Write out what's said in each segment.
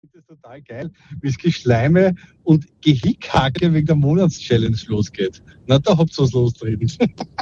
finde es total geil, wie es Geschleime und Gehickacke wegen der Monatschallenge losgeht. Na, da habt ihr was losgetreten.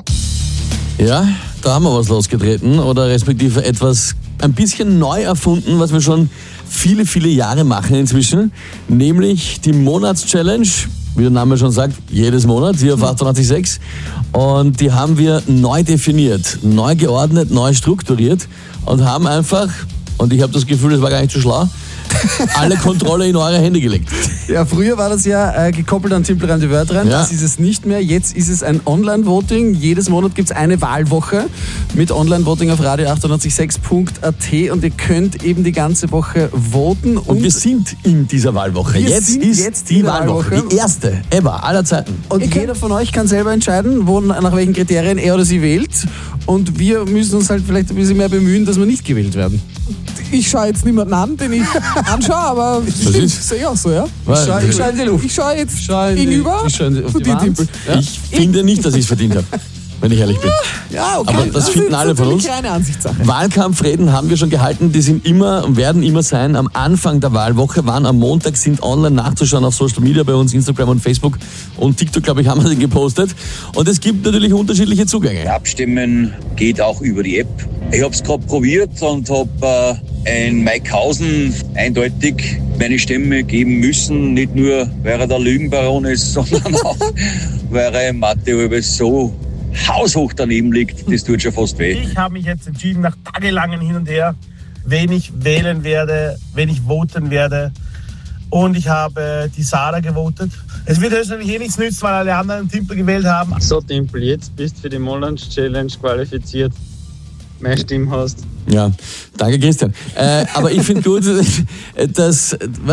Ja, da haben wir was losgetreten oder respektive etwas ein bisschen neu erfunden, was wir schon viele, viele Jahre machen inzwischen, nämlich die Monatschallenge, wie der Name schon sagt, jedes Monat, hier auf 88.6, und die haben wir neu definiert, neu geordnet, neu strukturiert und haben einfach, und ich habe das Gefühl, das war gar nicht so schlau, alle Kontrolle in eure Hände gelegt. Ja, früher war das ja gekoppelt an Timpelreim die Wörter rein. Ja. Das ist es nicht mehr. Jetzt ist es ein Online-Voting. Jedes Monat gibt es eine Wahlwoche mit Online-Voting auf radio886.at und ihr könnt eben die ganze Woche voten. Und wir sind in dieser Wahlwoche. Jetzt ist die Wahlwoche, die erste ever aller Zeiten. Und jeder von euch kann selber entscheiden, nach welchen Kriterien er oder sie wählt. Und wir müssen uns halt vielleicht ein bisschen mehr bemühen, dass wir nicht gewählt werden. Ich schaue jetzt niemanden an, den ich anschaue, aber stimmt, sehe ich auch so, ja? Ich schaue in die Luft. Ich schaue jetzt gegenüber zu dir, Timpel. Ja? Ich finde nicht, dass ich es verdient habe, wenn ich ehrlich bin. Ja, okay. Aber das finden alle von uns. Das ist eine Ansichtssache. Wahlkampfreden haben wir schon gehalten, die sind immer und werden immer sein am Anfang der Wahlwoche, wann am Montag sind online nachzuschauen auf Social Media bei uns, Instagram und Facebook und TikTok, glaube ich, haben wir den gepostet. Und es gibt natürlich unterschiedliche Zugänge. Abstimmen geht auch über die App. Ich habe es gerade probiert und habe in Maickhausen eindeutig meine Stimme geben müssen, nicht nur weil er der Lügenbaron ist, sondern auch weil er im Mathe so haushoch daneben liegt, das tut schon fast weh. Ich habe mich jetzt entschieden, nach tagelangen Hin und Her, wen ich wählen werde, wen ich voten werde. Und ich habe die Sarah gewotet. Es wird höchstwahrscheinlich nichts nützen, weil alle anderen Timpel gewählt haben. So, Timpel, jetzt bist du für die Monatschallenge qualifiziert. Mehr Stimme hast. Ja, danke Christian. Aber ich finde gut, dass,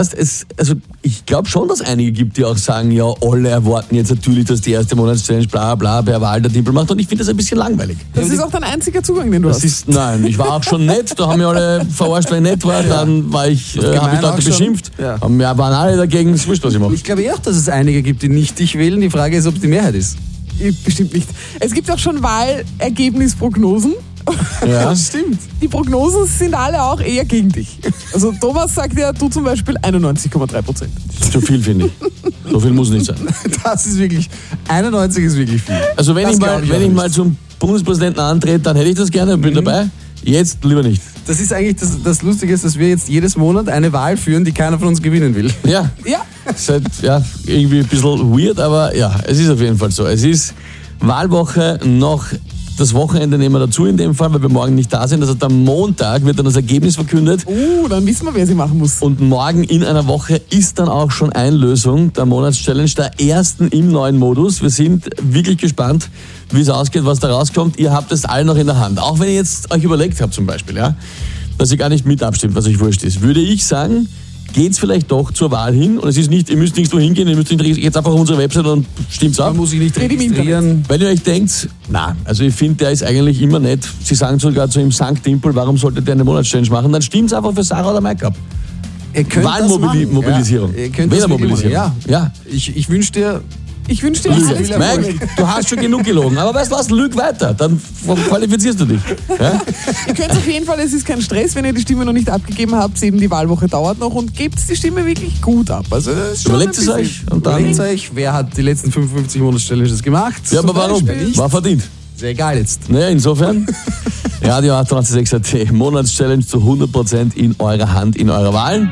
ich glaube schon, dass einige gibt, die auch sagen, ja, alle erwarten jetzt natürlich, dass die erste Monatschallenge bla bla per Wahl der Timpel macht und ich finde das ein bisschen langweilig. Das ist auch dein einziger Zugang, den du hast. Nein, ich war auch schon nett, da haben wir alle verarscht, weil ich nett war, dann war ich, habe ich Leute beschimpft, waren alle dagegen, es ist wurscht, was ich mache. Ich glaube auch, dass es einige gibt, die nicht dich wählen, die Frage ist, ob es die Mehrheit ist. Bestimmt nicht. Es gibt auch schon Wahlergebnisprognosen. Ja, das stimmt. Die Prognosen sind alle auch eher gegen dich. Also Thomas sagt ja, du zum Beispiel 91,3%. Zu viel, finde ich. So viel muss nicht sein. Das ist wirklich, 91 ist wirklich viel. Also wenn ich mal zum Bundespräsidenten antrete, dann hätte ich das gerne, bin dabei. Jetzt lieber nicht. Das ist eigentlich das Lustige, dass wir jetzt jedes Monat eine Wahl führen, die keiner von uns gewinnen will. Ja. Ist halt, irgendwie ein bisschen weird, aber ja, es ist auf jeden Fall so. Es ist Wahlwoche noch. Das Wochenende nehmen wir dazu in dem Fall, weil wir morgen nicht da sind. Also am Montag wird dann das Ergebnis verkündet. Dann wissen wir, wer sie machen muss. Und morgen in einer Woche ist dann auch schon Einlösung der Monatschallenge, der ersten im neuen Modus. Wir sind wirklich gespannt, wie es ausgeht, was da rauskommt. Ihr habt es alle noch in der Hand. Auch wenn ihr jetzt euch überlegt habt zum Beispiel, dass ihr gar nicht mit abstimmt, was euch wurscht ist, würde ich sagen, geht's vielleicht doch zur Wahl hin und es ist nicht, ihr müsst nirgendwo hingehen, ihr müsst jetzt einfach auf unsere Website und stimmt's ab. Man muss sich nicht registrieren. Wenn ihr euch denkt, also ich finde, der ist eigentlich immer nett, sie sagen sogar zu ihm Sankt Timpel, warum sollte der eine Monatschallenge machen, dann stimmt's einfach für Sarah oder Mike ab. Wahlmobilisierung. Wählermobilisierung. Ja. Ich wünsche dir... alles Mike, du hast schon genug gelogen, aber weißt du was, lüg weiter, dann qualifizierst du dich. Ja? Ihr könnt auf jeden Fall, es ist kein Stress, wenn ihr die Stimme noch nicht abgegeben habt, eben die Wahlwoche dauert noch und gebt die Stimme wirklich gut ab. Also überlegt es euch und dann... Überlegt euch, wer hat die letzten 55 Monatschallenges gemacht? Ja, aber warum? War verdient. Sehr egal jetzt. Naja, insofern, Radio 88.6 Monatschallenge zu 100% in eurer Hand, in eurer Wahl.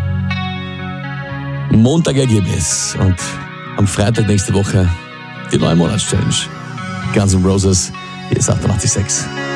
Montag Ergebnis und am Freitag nächste Woche die neue Monatschallenge. Guns N' Roses, hier ist 88.6.